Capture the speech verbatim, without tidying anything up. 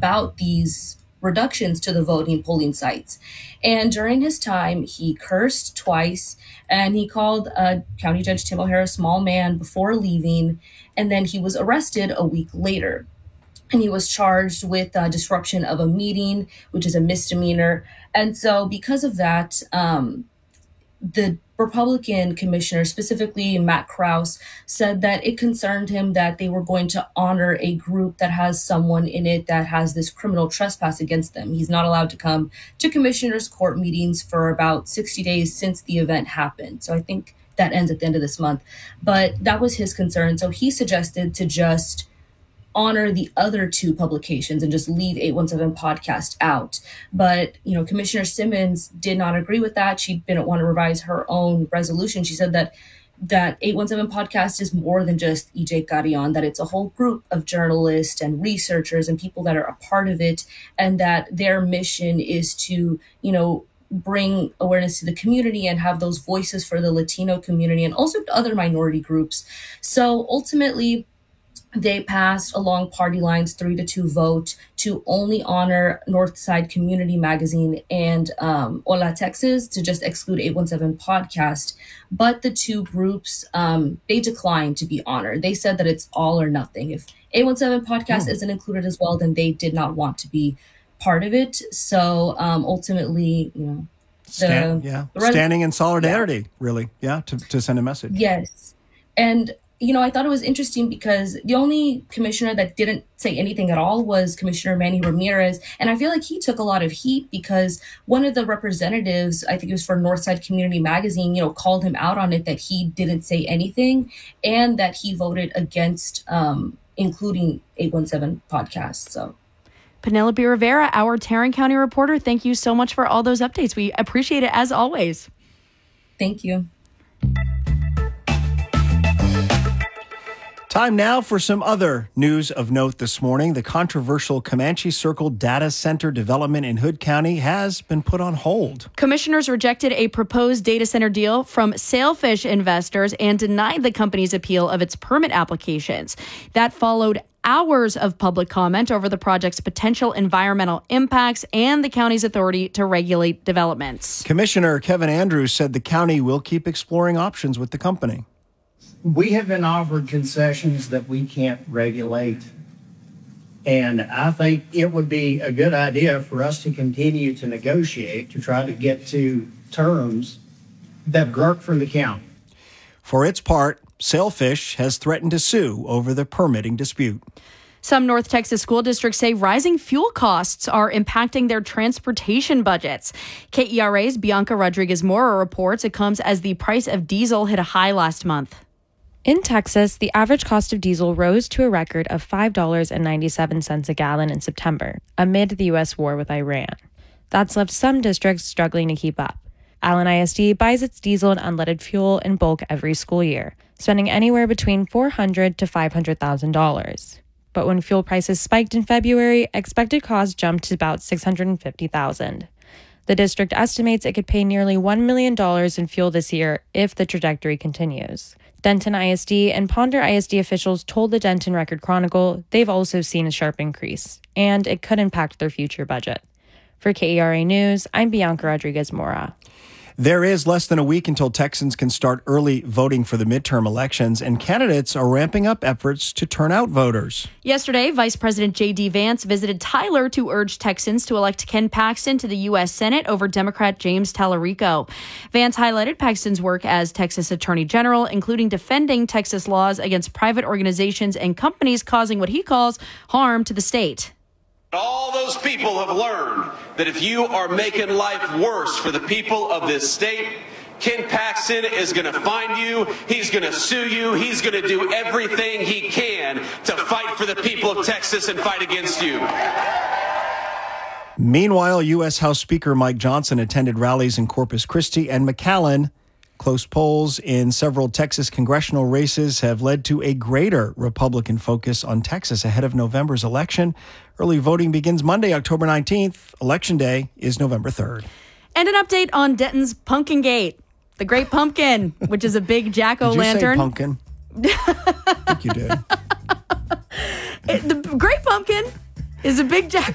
about these reductions to the voting polling sites. And during his time, he cursed twice, and he called uh, County Judge Tim O'Hara a small man before leaving, and then he was arrested a week later. And he was charged with uh, disruption of a meeting, which is a misdemeanor. And so because of that, um, the Republican commissioner, specifically Matt Krause, said that it concerned him that they were going to honor a group that has someone in it that has this criminal trespass against them. He's not allowed to come to commissioners' court meetings for about sixty days since the event happened. So I think that ends at the end of this month. But that was his concern. So he suggested to just honor the other two publications and just leave eight one seven podcast out. But, you know, Commissioner Simmons did not agree with that. She didn't want to revise her own resolution. She said that that eight one seven podcast is more than just E J Carrion, that it's a whole group of journalists and researchers and people that are a part of it, and that their mission is to, you know, bring awareness to the community and have those voices for the Latino community and also other minority groups. So ultimately, they passed along party lines, three to two vote, to only honor Northside Community Magazine and um, Hola Texas, to just exclude eight one seven podcast. But the two groups, um, they declined to be honored. They said that it's all or nothing. If eight one seven podcast oh. isn't included as well, then they did not want to be part of it. So um, ultimately, you know, the, Stand, yeah, the res- standing in solidarity, yeah. really, yeah, to, to send a message. Yes, and. You know, I thought it was interesting because the only commissioner that didn't say anything at all was Commissioner Manny Ramirez. And I feel like he took a lot of heat because one of the representatives, I think it was for Northside Community Magazine, you know, called him out on it that he didn't say anything and that he voted against um, including eight one seven podcasts. So, Penelope Rivera, our Tarrant County reporter, thank you so much for all those updates. We appreciate it as always. Thank you. Time now for some other news of note this morning. The controversial Comanche Circle data center development in Hood County has been put on hold. Commissioners rejected a proposed data center deal from Sailfish investors and denied the company's appeal of its permit applications. That followed hours of public comment over the project's potential environmental impacts and the county's authority to regulate developments. Commissioner Kevin Andrews said the county will keep exploring options with the company. We have been offered concessions that we can't regulate. And I think it would be a good idea for us to continue to negotiate to try to get to terms that work for the county. For its part, Sailfish has threatened to sue over the permitting dispute. Some North Texas school districts say rising fuel costs are impacting their transportation budgets. K E R A's Bianca Rodriguez-Mora reports it comes as the price of diesel hit a high last month. In Texas, the average cost of diesel rose to a record of five dollars and ninety-seven cents a gallon in September, amid the U S war with Iran. That's left some districts struggling to keep up. Allen I S D buys its diesel and unleaded fuel in bulk every school year, spending anywhere between four hundred thousand dollars to five hundred thousand dollars. But when fuel prices spiked in February, expected costs jumped to about six hundred fifty thousand dollars. The district estimates it could pay nearly one million dollars in fuel this year if the trajectory continues. Denton I S D and Ponder I S D officials told the Denton Record Chronicle they've also seen a sharp increase, and it could impact their future budget. For K E R A News, I'm Bianca Rodriguez-Mora. There is less than a week until Texans can start early voting for the midterm elections, and candidates are ramping up efforts to turn out voters. Yesterday, Vice President J D. Vance visited Tyler to urge Texans to elect Ken Paxton to the U S Senate over Democrat James Tallarico. Vance highlighted Paxton's work as Texas Attorney General, including defending Texas laws against private organizations and companies causing what he calls harm to the state. All those people have learned that if you are making life worse for the people of this state, Ken Paxton is going to find you, he's going to sue you, he's going to do everything he can to fight for the people of Texas and fight against you. Meanwhile, U S House Speaker Mike Johnson attended rallies in Corpus Christi and McAllen. Close polls in several Texas congressional races have led to a greater Republican focus on Texas ahead of November's election. Early voting begins Monday, October nineteenth. Election Day is November third. And an update on Denton's Pumpkin Gate, the Great Pumpkin, which is a big jack-o'-lantern. Did you say pumpkin? I think you did. It, the Great Pumpkin is a big jack